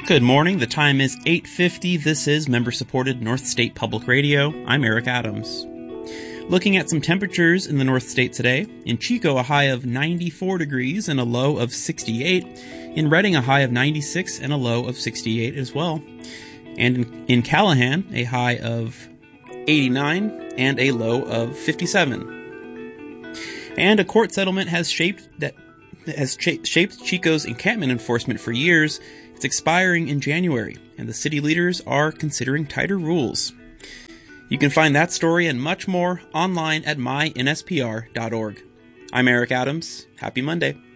Good morning. The time is 8:50. This is member-supported North State Public Radio. I'm Eric Adams. Looking at some temperatures in the North State today. In Chico, a high of 94 degrees and a low of 68. In Redding, a high of 96 and a low of 68 as well. And in Callahan, a high of 89 and a low of 57. And a court settlement has shaped Chico's encampment enforcement for years. It's expiring in January, and the city leaders are considering tighter rules. You can find that story and much more online at mynspr.org. I'm Eric Adams. Happy Monday.